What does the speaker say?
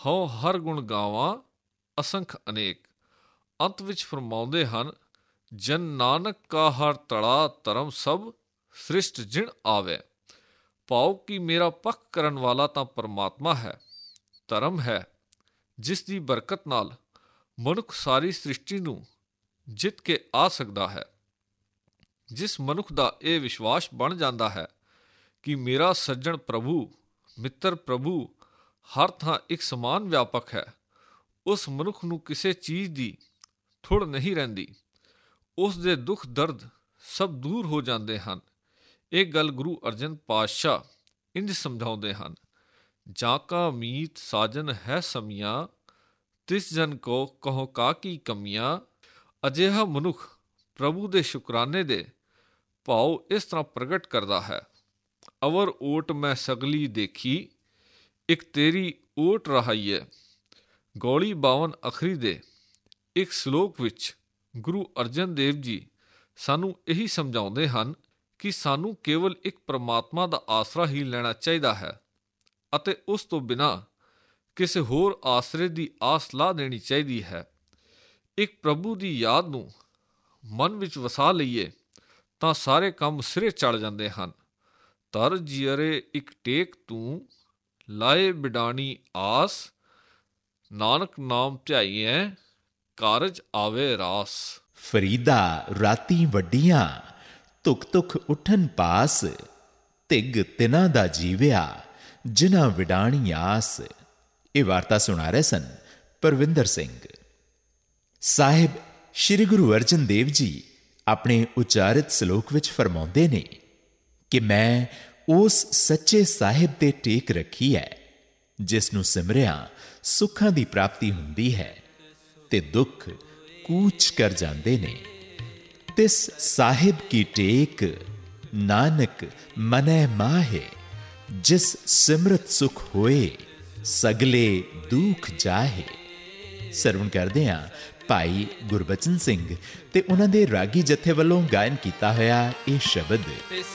ਹਉ ਹਰ ਗੁਣ ਗਾਵਾਂ ਅਸੰਖ ਅਨੇਕ। ਅੰਤ ਵਿੱਚ ਫਰਮਾਉਂਦੇ ਹਨ, ਜਨ ਨਾਨਕ ਕਾ ਹਰ ਤੜਾ ਧਰਮ ਸਭ ਸ੍ਰਿਸ਼ਟ ਜਿਣ ਆਵੇ। ਭਾਵ ਕਿ ਮੇਰਾ ਪੱਖ ਕਰਨ ਵਾਲਾ ਤਾਂ ਪਰਮਾਤਮਾ ਹੈ, ਧਰਮ ਹੈ, ਜਿਸ ਦੀ ਬਰਕਤ ਨਾਲ ਮਨੁੱਖ ਸਾਰੀ ਸ੍ਰਿਸ਼ਟੀ ਨੂੰ ਜਿੱਤ ਕੇ ਆ ਸਕਦਾ ਹੈ। ਜਿਸ ਮਨੁੱਖ ਦਾ ਇਹ ਵਿਸ਼ਵਾਸ ਬਣ ਜਾਂਦਾ ਹੈ ਕਿ ਮੇਰਾ ਸੱਜਣ ਪ੍ਰਭੂ, ਮਿੱਤਰ ਪ੍ਰਭੂ ਹਰ ਥਾਂ ਇੱਕ ਸਮਾਨ ਵਿਆਪਕ ਹੈ, ਉਸ ਮਨੁੱਖ ਨੂੰ ਕਿਸੇ ਚੀਜ਼ ਦੀ ਥੁੜ ਨਹੀਂ ਰਹਿੰਦੀ। ਉਸ ਦੇ ਦੁੱਖ ਦਰਦ ਸਭ ਦੂਰ ਹੋ ਜਾਂਦੇ ਹਨ। ਇਹ ਗੱਲ ਗੁਰੂ ਅਰਜਨ ਪਾਤਸ਼ਾਹ ਇੰਝ ਸਮਝਾਉਂਦੇ ਹਨ, ਜਾਂ ਕਾ ਮੀਤ ਸਾਜਨ ਹੈ ਸਮੀਆਂ, ਤਿਸ ਜਨ ਕੋ ਕਹੋ ਕਾ ਕੀ ਕਮੀਆਂ। ਅਜਿਹਾ ਮਨੁੱਖ ਪ੍ਰਭੂ ਦੇ ਸ਼ੁਕਰਾਨੇ ਦੇ ਭਾਵ ਇਸ ਤਰ੍ਹਾਂ ਪ੍ਰਗਟ ਕਰਦਾ ਹੈ, ਅਵਰ ਓਟ ਮੈਂ ਸਗਲੀ ਦੇਖੀ, ਇੱਕ ਤੇਰੀ ਓਟ ਰਹਾਈਏ। ਗੌਲੀ 52 ਅੱਖਰੀ ਦੇ ਇੱਕ ਸ਼ਲੋਕ ਵਿੱਚ ਗੁਰੂ ਅਰਜਨ ਦੇਵ ਜੀ ਸਾਨੂੰ ਇਹੀ ਸਮਝਾਉਂਦੇ ਹਨ ਕਿ ਸਾਨੂੰ ਕੇਵਲ ਇੱਕ ਪਰਮਾਤਮਾ ਦਾ ਆਸਰਾ ਹੀ ਲੈਣਾ ਚਾਹੀਦਾ ਹੈ ਅਤੇ ਉਸ ਤੋਂ ਬਿਨਾਂ ਕਿਸੇ ਹੋਰ ਆਸਰੇ ਦੀ ਆਸ ਲਾ ਦੇਣੀ ਚਾਹੀਦੀ ਹੈ। ਇੱਕ ਪ੍ਰਭੂ ਦੀ ਯਾਦ ਨੂੰ ਮਨ ਵਿੱਚ ਵਸਾ ਲਈਏ ਤਾਂ ਸਾਰੇ ਕੰਮ ਸਿਰੇ ਚੜ ਜਾਂਦੇ ਹਨ। ਤਰ ਜਿਅਰੇ ਇੱਕ ਟੇਕ ਤੂੰ, ਲਾਏ ਬਿਡਾਣੀ ਆਸ, ਨਾਨਕ ਨਾਮ ਧਿਆਈਐ ਕਾਰਜ ਆਵੇ ਰਾਸ। ਫਰੀਦਾ ਰਾਤੀ ਵੱਡੀਆਂ, ਧੁਕ ਧੁਕ ਉੱਠਣ ਪਾਸ, ਧਿਗ ਤਿਨਾਂ ਦਾ ਜੀਵਿਆ, ਜਿਨ੍ਹਾਂ ਵਿਡਾਣੀ ਆਸ। ਇਹ ਵਾਰਤਾ ਸੁਣਾ ਰਹੇ ਸਨ ਪਰਵਿੰਦਰ ਸਿੰਘ ਸਾਹਿਬ। ਸ਼੍ਰੀ ਗੁਰੂ ਅਰਜਨ ਦੇਵ ਜੀ ਆਪਣੇ ਉਚਾਰਿਤ ਸ਼ਲੋਕ ਵਿੱਚ ਫਰਮਾਉਂਦੇ ਨੇ ਕਿ ਮੈਂ ਉਸ ਸੱਚੇ ਸਾਹਿਬ ਤੇ ਟੇਕ ਰੱਖੀ ਹੈ, ਜਿਸ ਨੂੰ ਸਿਮਰਿਆ ਸੁੱਖਾਂ ਦੀ ਪ੍ਰਾਪਤੀ ਹੁੰਦੀ ਹੈ ਤੇ ਦੁੱਖ ਕੂਚ ਕਰ ਜਾਂਦੇ ਨੇ। ਤਿਸ ਸਾਹਿਬ ਕੀ ਟੇਕ ਨਾਨਕ ਮਨੈ ਮਾਹੇ, ਜਿਸ ਸਿਮਰਤ ਸੁਖ ਹੋਏ ਸਗਲੇ ਦੁਖ ਜਾਹੇ। ਸਰਵਣ ਕਰਦੇ ਹਾਂ ਭਾਈ ਗੁਰਬਚਨ ਸਿੰਘ ਤੇ ਉਹਨਾਂ ਦੇ ਰਾਗੀ ਜਥੇ ਵੱਲੋਂ ਗਾਇਨ ਕੀਤਾ ਹੋਇਆ ਇਹ ਸ਼ਬਦ।